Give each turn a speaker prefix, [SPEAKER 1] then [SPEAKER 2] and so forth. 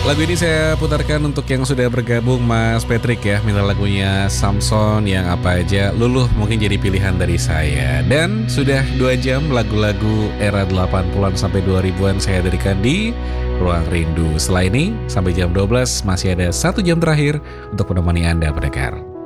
[SPEAKER 1] Lagu ini saya putarkan untuk yang sudah bergabung Mas Patrick ya. Minta lagunya Samson yang apa aja. Luluh mungkin jadi pilihan dari saya. Dan sudah 2 jam lagu-lagu era 80-an sampai 2000-an saya hadirkan di Ruang Rindu. Setelah ini sampai jam 12 masih ada 1 jam terakhir untuk menemani Anda pendengar.